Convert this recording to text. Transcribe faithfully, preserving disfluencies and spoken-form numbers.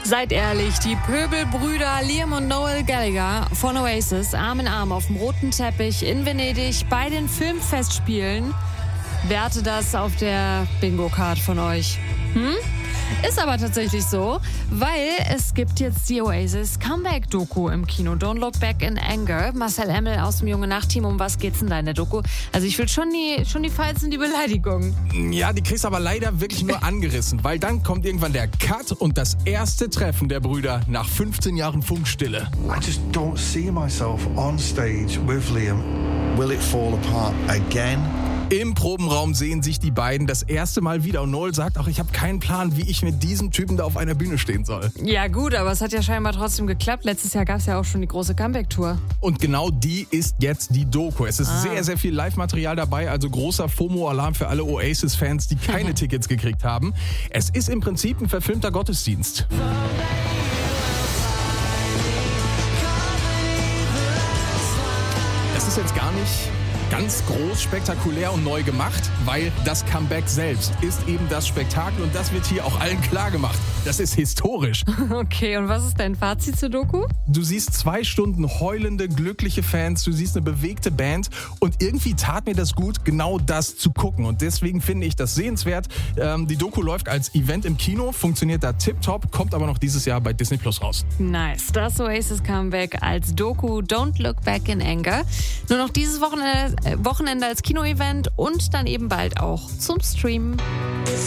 Seid ehrlich, die Pöbelbrüder Liam und Noel Gallagher von Oasis, Arm in Arm auf dem roten Teppich in Venedig bei den Filmfestspielen. Wer hatte das auf der Bingo-Card von euch? Hm? Ist aber tatsächlich so, weil es gibt jetzt die Oasis Comeback-Doku im Kino. Don't Look Back in Anger. Marcel Emmel aus dem Junge Nacht-Team. Um was geht's denn da in der Doku? Also ich will schon die, schon die Fights und die Beleidigungen. Ja, die kriegst du aber leider wirklich nur angerissen, weil dann kommt irgendwann der Cut und das erste Treffen der Brüder nach fünfzehn Jahren Funkstille. I just don't see myself on stage with Liam. Will it fall apart again? Im Probenraum sehen sich die beiden das erste Mal wieder und Noel sagt auch, ich habe keinen Plan, wie ich mit diesem Typen da auf einer Bühne stehen soll. Ja gut, aber es hat ja scheinbar trotzdem geklappt. Letztes Jahr gab es ja auch schon die große Comeback-Tour. Und genau die ist jetzt die Doku. Es ist ah. sehr, sehr viel Live-Material dabei, also großer FOMO-Alarm für alle Oasis-Fans, die keine Tickets gekriegt haben. Es ist im Prinzip ein verfilmter Gottesdienst. Das ist jetzt gar nicht ganz groß, spektakulär und neu gemacht, weil das Comeback selbst ist eben das Spektakel und das wird hier auch allen klar gemacht. Das ist historisch. Okay, und was ist dein Fazit zur Doku? Du siehst zwei Stunden heulende, glückliche Fans, du siehst eine bewegte Band und irgendwie tat mir das gut, genau das zu gucken und deswegen finde ich das sehenswert. Ähm, die Doku läuft als Event im Kino, funktioniert da tipptopp, kommt aber noch dieses Jahr bei Disney Plus raus. Nice, das Oasis Comeback als Doku Don't Look Back in Anger. Nur noch dieses Wochenende Wochenende als Kino-Event und dann eben bald auch zum Streamen.